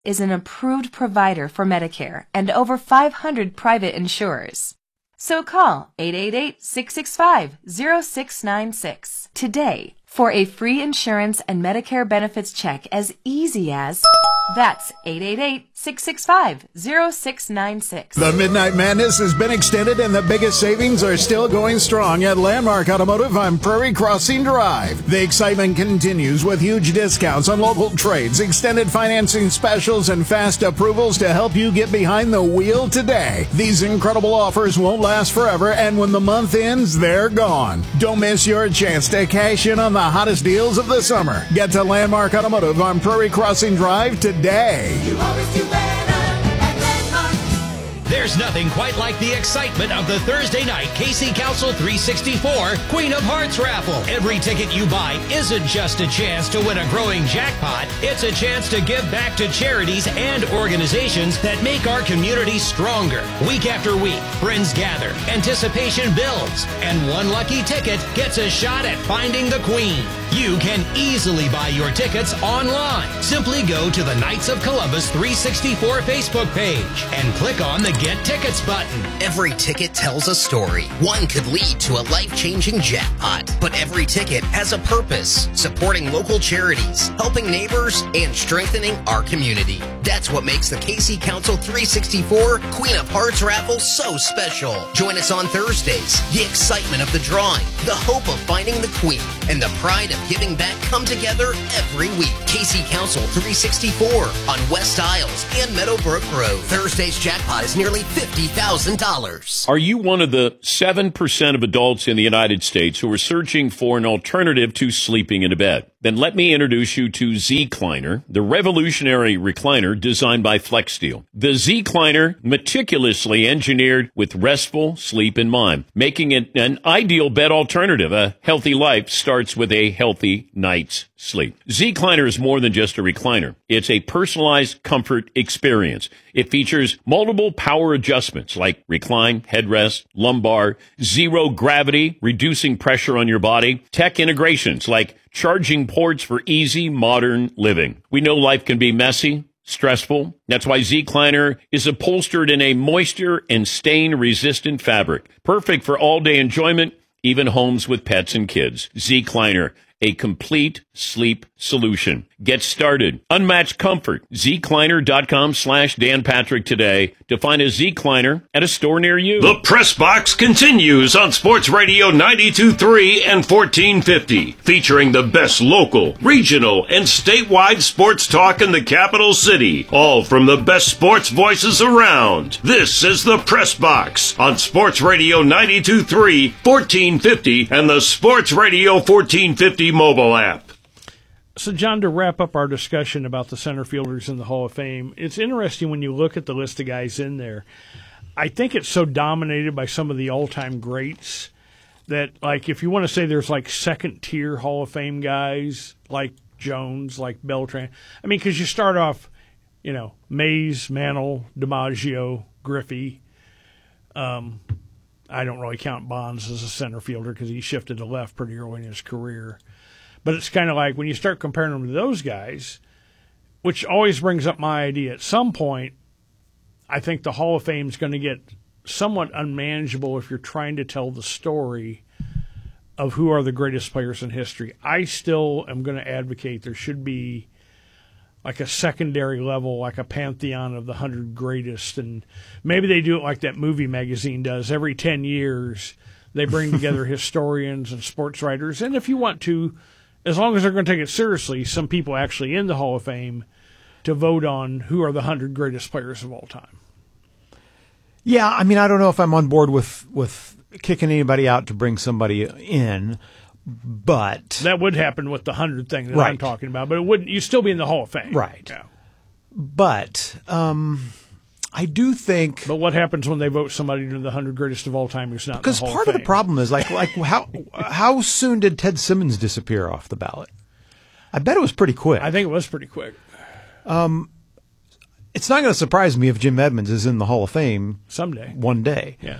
is an approved provider for Medicare and over 500 private insurers. So call 888-665-0696 today for a free insurance and Medicare benefits check as easy as... That's 888-665-0696. The Midnight Madness has been extended and the biggest savings are still going strong at Landmark Automotive on Prairie Crossing Drive. The excitement continues with huge discounts on local trades, extended financing specials, and fast approvals to help you get behind the wheel today. These incredible offers won't last forever, and when the month ends, they're gone. Don't miss your chance to cash in on the hottest deals of the summer. Get to Landmark Automotive on Prairie Crossing Drive today. You always do better at Landmark. There's nothing quite like the excitement of the Thursday night KC Council 364 Queen of Hearts raffle. Every ticket you buy isn't just a chance to win a growing jackpot. It's a chance to give back to charities and organizations that make our community stronger. Week after week, friends gather, anticipation builds, and one lucky ticket gets a shot at finding the Queen. You can easily buy your tickets online. Simply go to the Knights of Columbus 364 Facebook page and click on the Get Tickets button. Every ticket tells a story. One could lead to a life-changing jackpot, but every ticket has a purpose, supporting local charities, helping neighbors, and strengthening our community. That's what makes the KC Council 364 Queen of Hearts raffle so special. Join us on Thursdays. The excitement of the drawing, the hope of finding the Queen, and the pride of giving back come together every week. KC Council 364 on West Isles and Meadowbrook Road. Thursday's jackpot is nearly $50,000. Are you one of the 7% of adults in the United States who are searching for an alternative to sleeping in a bed? Then let me introduce you to Z-Cliner, the revolutionary recliner designed by FlexSteel. The Z-Cliner, meticulously engineered with restful sleep in mind, making it an ideal bed alternative. A healthy life starts with a healthy night's sleep. Z-Cliner is more than just a recliner. It's a personalized comfort experience. It features multiple power adjustments like recline, headrest, lumbar, zero gravity, reducing pressure on your body, tech integrations like charging ports for easy modern living. We know life can be messy, stressful. That's why Z-Cliner is upholstered in a moisture and stain-resistant fabric, perfect for all-day enjoyment, even homes with pets and kids. Z-Cliner, a complete sleep solution. Get started. Unmatched comfort. ZCliner.com/Dan Patrick today to find a Z-Cliner at a store near you. The Press Box continues on Sports Radio 92.3 and 1450, featuring the best local, regional, and statewide sports talk in the capital city, all from the best sports voices around. This is the Press Box on Sports Radio 92.3, 1450, and the Sports Radio 1450 mobile app. So, John, to wrap up our discussion about the center fielders in the Hall of Fame, it's interesting when you look at the list of guys in there. I think it's so dominated by some of the all-time greats that, like, if you want to say there's, like, second-tier Hall of Fame guys, like Jones, like Beltran. I mean, because you start off, you know, Mays, Mantle, DiMaggio, Griffey. I don't really count Bonds as a center fielder because he shifted to left pretty early in his career. But it's kind of like when you start comparing them to those guys, which always brings up my idea. At some point, I think the Hall of Fame is going to get somewhat unmanageable if you're trying to tell the story of who are the greatest players in history. I still am going to advocate there should be like a secondary level, like a pantheon of the 100 greatest. And maybe they do it like that movie magazine does. Every 10 years, they bring together historians and sports writers. And if you want to, as long as they're going to take it seriously, some people actually in the Hall of Fame to vote on who are the 100 greatest players of all time. Yeah, I mean, I don't know if I'm on board with kicking anybody out to bring somebody in, but that would happen with the 100 thing that right. I'm talking about. But it wouldn't. You'd still be in the Hall of Fame, right? Yeah. But I do think. But what happens when they vote somebody into the 100 greatest of all time who's not? Because in the Hall part of of the problem is like how soon did Ted Simmons disappear off the ballot? I bet it was pretty quick. I think it was pretty quick. It's not going to surprise me if Jim Edmonds is in the Hall of Fame someday, one day. Yeah.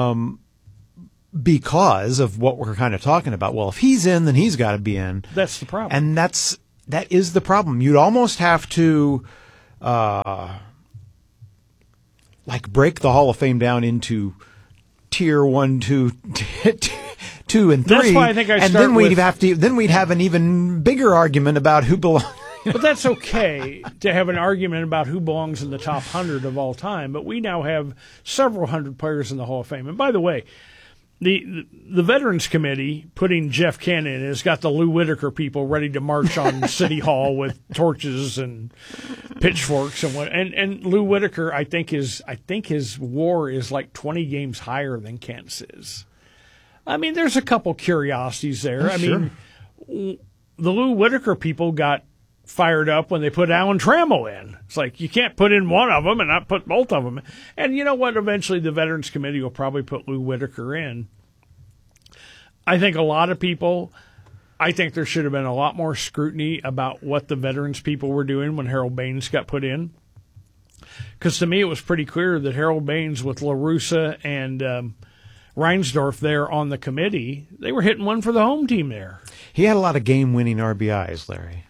Because of what we're kind of talking about. Well, if he's in, then he's got to be in. That's the problem. And that is the problem. You'd almost have to break the Hall of Fame down into tier 1, 2, 2, and 3. That's why I think and then we'd have an even bigger argument about who belongs. But that's okay to have an argument about who belongs in the top 100 of all time. But we now have several hundred players in the Hall of Fame. And by the way, the Veterans Committee, putting Jeff Kent in, has got the Lou Whitaker people ready to march on City Hall with torches and pitchforks and what. And Lou Whitaker, I think his WAR is like 20 games higher than Kent's is. I mean, there's a couple curiosities there. Sure. Mean, the Lou Whitaker people got fired up when they put Alan Trammell in. It's like, you can't put in one of them and not put both of them. And you know what? Eventually the Veterans Committee will probably put Lou Whitaker in. I think a lot of people, I think there should have been a lot more scrutiny about what the Veterans people were doing when Harold Baines got put in. Because to me it was pretty clear that Harold Baines with La Russa and Reinsdorf there on the committee, they were hitting one for the home team there. He had a lot of game-winning RBIs, Larry.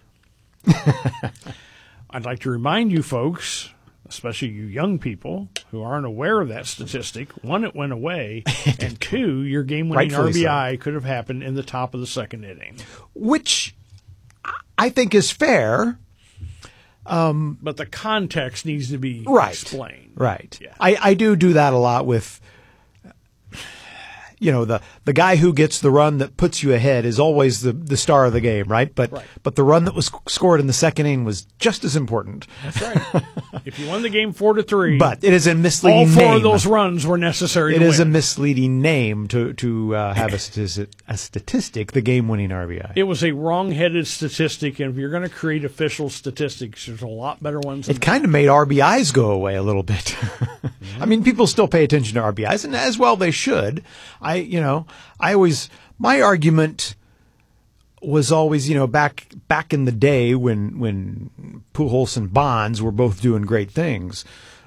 I'd like to remind you folks, especially you young people who aren't aware of that statistic, one, it went away, and two, your game-winning RBI could have happened in the top of the second inning. Which I think is fair. But the context needs to be explained. Right. Yeah. I do that a lot with, the guy who gets the run that puts you ahead is always the star of the game, right? But the run that was scored in the second inning was just as important. That's right. If you won the game 4-3, but it is a misleading all four name. of those runs were necessary. It to is win. a misleading name to have a statistic, the game-winning RBI. It was a wrong-headed statistic, and if you're going to create official statistics, there's a lot better ones. It kind of made RBIs go away a little bit. I mean, people still pay attention to RBIs, and as well they should. My argument was always, back in the day when Pujols and Bonds were both doing great things.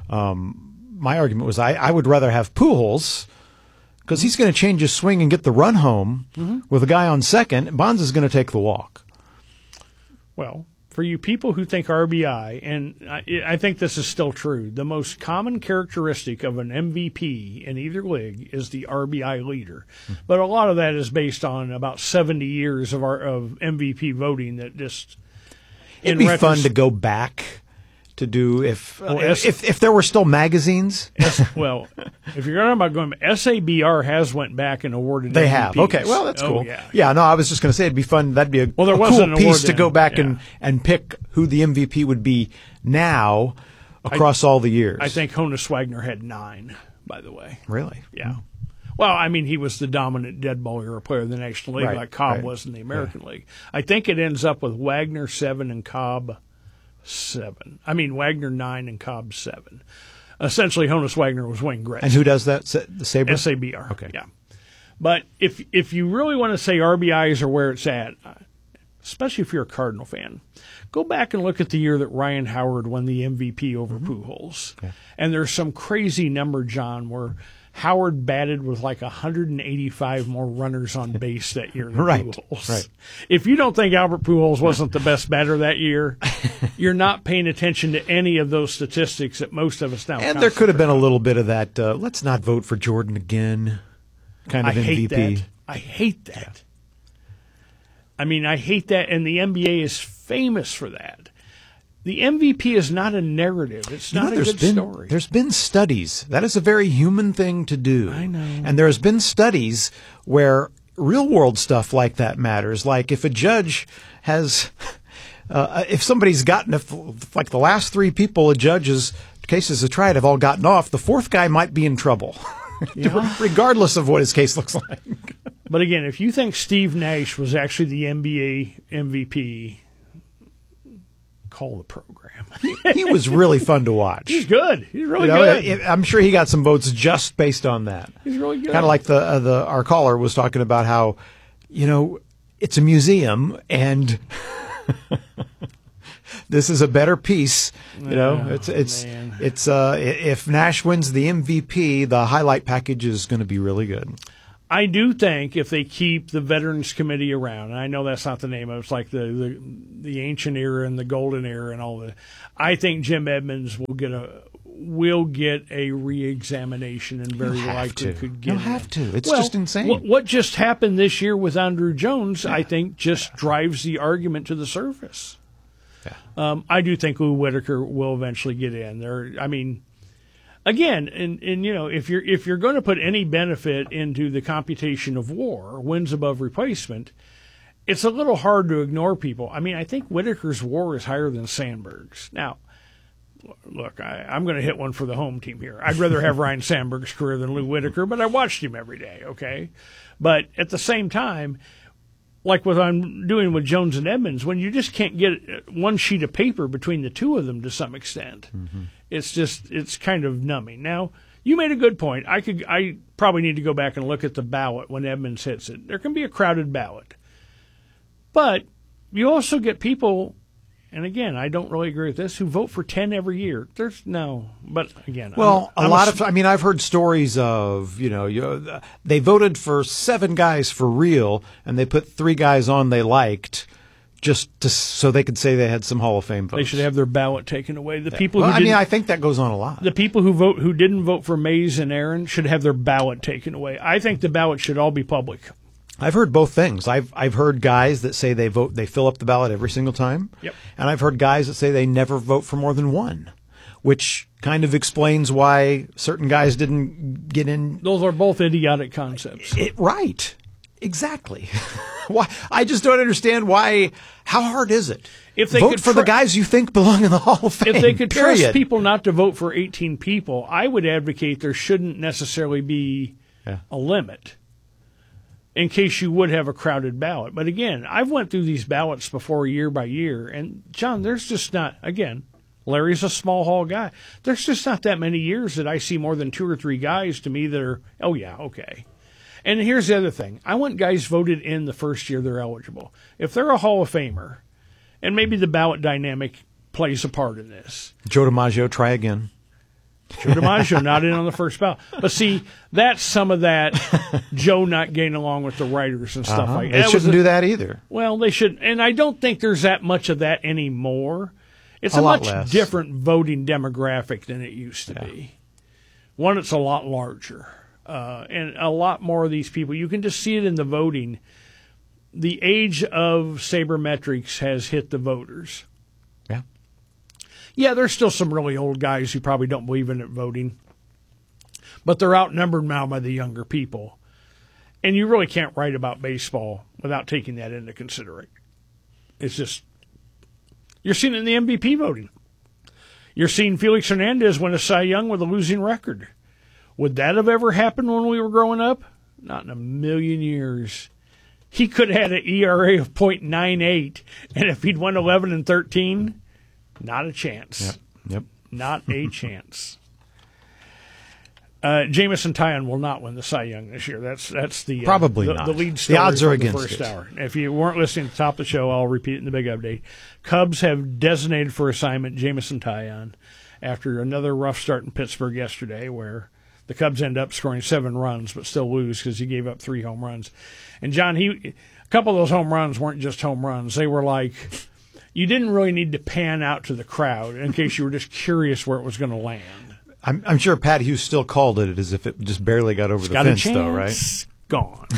My argument was I would rather have Pujols because he's going to change his swing and get the run home with a guy on second. Bonds is going to take the walk. Well, for you people who think RBI, and I think this is still true, the most common characteristic of an MVP in either league is the RBI leader. But a lot of that is based on about 70 years of MVP voting that just... It'd be fun to go back to do if there were still magazines. Well, if you're talking about going, SABR has went back and awarded. They MVPs. have. Okay, well that's cool. Yeah. No, I was just going to say it'd be fun. That'd be a cool piece to go back and pick who the MVP would be now across all the years. I think Honus Wagner had 9, by the way. Really? Yeah. Well, I mean, he was the dominant dead ball era player in the National League, like Cobb was in the American League. I think it ends up with Wagner 7 and Cobb 7. I mean, Wagner 9 and Cobb 7. Essentially, Honus Wagner was Wayne Gretzky. And who does that? The Sabre? SABR. Okay. Yeah. But if you really want to say RBIs are where it's at, especially if you're a Cardinal fan, go back and look at the year that Ryan Howard won the MVP over Pujols. Okay. And there's some crazy number, John, where Howard batted with like 185 more runners on base that year than Pujols. Right. If you don't think Albert Pujols wasn't the best batter that year, you're not paying attention to any of those statistics that most of us now. And there could have been a little bit of that, let's not vote for Jordan again kind of MVP. I hate that. I mean, I hate that, and the NBA is famous for that. The MVP is not a narrative. It's not a good story. There's been studies. That is a very human thing to do. I know. And there's been studies where real-world stuff like that matters. Like if a judge has, if somebody's gotten, like the last 3 people a judge's cases have tried have all gotten off, the 4th guy might be in trouble, regardless of what his case looks like. But again, if you think Steve Nash was actually the NBA MVP, call the program. He was really fun to watch. He's good. He's really good. I'm sure he got some votes just based on that. He's really good. Kind of like our caller was talking about how, it's a museum and this is a better piece. If Nash wins the MVP, the highlight package is going to be really good. I do think if they keep the Veterans Committee around, and I know that's not the name of it, it's like the ancient era and the golden era and all that. I think Jim Edmonds will get a re-examination and very likely could get. You'll have to. It's just insane. What just happened this year with Andrew Jones, I think, just drives the argument to the surface. Yeah. I do think Lou Whitaker will eventually get in there. I mean, again, and if you're going to put any benefit into the computation of WAR, wins above replacement, it's a little hard to ignore people. I mean, I think Whitaker's WAR is higher than Sandberg's. Now, look, I'm going to hit one for the home team here. I'd rather have Ryan Sandberg's career than Lou Whitaker, but I watched him every day, okay? But at the same time, like what I'm doing with Jones and Edmonds, when you just can't get one sheet of paper between the two of them to some extent, it's kind of numbing. Now, you made a good point. I probably need to go back and look at the ballot when Edmonds hits it. There can be a crowded ballot. But you also get people, and again, I don't really agree with this, who vote for 10 every year. But again, I've heard stories of, they voted for 7 guys for real, and they put 3 guys on they liked, so they could say they had some Hall of Fame votes. They should have their ballot taken away. I think that goes on a lot. The people who didn't vote for Mays and Aaron should have their ballot taken away. I think the ballot should all be public. I've heard both things. I've heard guys that say they fill up the ballot every single time. Yep. And I've heard guys that say they never vote for more than one, which kind of explains why certain guys didn't get in. Those are both idiotic concepts. Right. Exactly. Why? I just don't understand why. How hard is it? If they vote for the guys you think belong in the Hall of Fame. If they could trust people not to vote for 18 people, I would advocate there shouldn't necessarily be a limit, in case you would have a crowded ballot. But again, I've went through these ballots before year by year, and John, there's just not, again, Larry's a small hall guy. There's just not that many years that I see more than 2 or 3 guys to me that are, oh yeah, okay. And here's the other thing. I want guys voted in the first year they're eligible. If they're a Hall of Famer, and maybe the ballot dynamic plays a part in this. Joe DiMaggio, try again. Joe DiMaggio not in on the first ballot. But see, that's some of that Joe not getting along with the writers and stuff like that. They shouldn't do that either. Well, they should. And I don't think there's that much of that anymore. It's a much less. different voting demographic than it used to be. One, it's a lot larger. And a lot more of these people, you can just see it in the voting. The age of sabermetrics has hit the voters. Yeah, there's still some really old guys who probably don't believe in it voting, but they're outnumbered now by the younger people. And you really can't write about baseball without taking that into consideration. It's just, you're seeing it in the MVP voting. You're seeing Felix Hernandez win a Cy Young with a losing record. Would that have ever happened when we were growing up? Not in a million years. He could have had an ERA of .98, and if he'd won 11 and 13, not a chance. Yep. Not a chance. Jameson Taillon will not win the Cy Young this year. That's the probably not. The lead story. The odds are for against the first it. hour. If you weren't listening at the top of the show, I'll repeat it in the big update. Cubs have designated for assignment Jameson Taillon after another rough start in Pittsburgh yesterday, where the Cubs end up scoring 7 runs but still lose because he gave up 3 home runs. And John, a couple of those home runs weren't just home runs. They were like, you didn't really need to pan out to the crowd in case you were just curious where it was going to land. I'm sure Pat Hughes still called it as if it just barely got over the fence, though, right? Gone.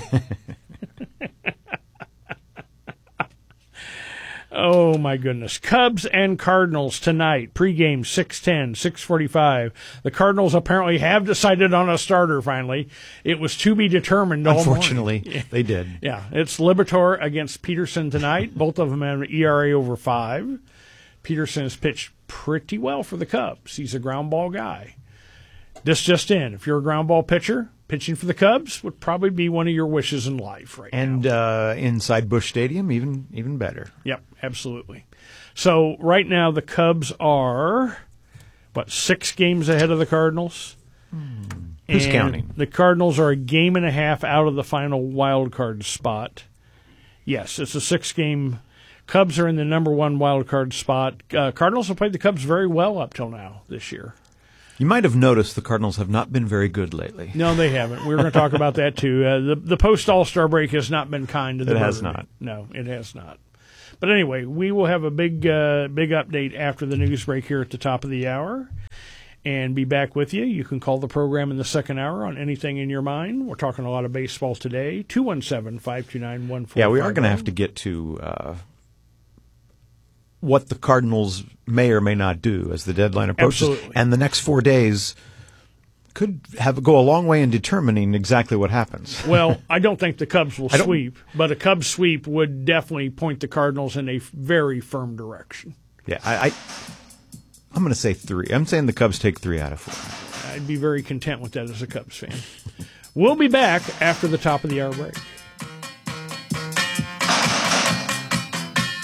Oh, my goodness. Cubs and Cardinals tonight. Pregame 6:10, 6:45. The Cardinals apparently have decided on a starter finally. It was to be determined all morning. Unfortunately, they did. Yeah, it's Liberatore against Peterson tonight. Both of them have an ERA over 5. Peterson has pitched pretty well for the Cubs. He's a ground ball guy. This just in. If you're a ground ball pitcher, pitching for the Cubs would probably be one of your wishes in life right now. And inside Busch Stadium, even better. Yep, absolutely. So right now the Cubs are, 6 games ahead of the Cardinals? Who's And counting? The Cardinals are a game and a half out of the final wild card spot. Yes, it's a 6-game. Cubs are in the number 1 wild card spot. Cardinals have played the Cubs very well up till now this year. You might have noticed the Cardinals have not been very good lately. No, they haven't. We're going to talk about that too. The post All-Star break has not been kind to the It has Bird. not. No, it has not. But anyway, we will have a big update after the news break here at the top of the hour and be back with you. You can call the program in the second hour on anything in your mind. We're talking a lot of baseball today. 217-529-1450. Yeah, we are going to have to get to what the Cardinals may or may not do as the deadline approaches. Absolutely. And the next 4 days could go a long way in determining exactly what happens. Well, I don't think the Cubs will sweep, but a Cubs sweep would definitely point the Cardinals in a very firm direction. Yeah, I'm going to say 3. I'm saying the Cubs take 3 out of 4. I'd be very content with that as a Cubs fan. We'll be back after the top of the hour break.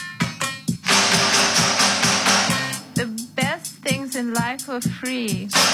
The best things in life are free.